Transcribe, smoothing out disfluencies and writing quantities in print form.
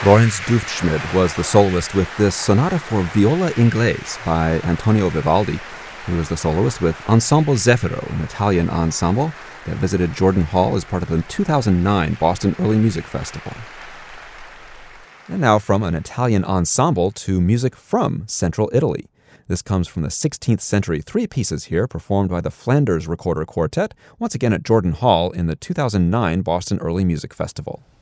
Lorenz Duftschmidt was the soloist with this sonata for viola inglese by Antonio Vivaldi. He was the soloist with Ensemble Zeffiro, an Italian ensemble that visited Jordan Hall as part of the 2009 Boston Early Music Festival. And now from an Italian ensemble to music from Central Italy. This comes from the 16th century, three pieces here performed by the Flanders Recorder Quartet, once again at Jordan Hall in the 2009 Boston Early Music Festival.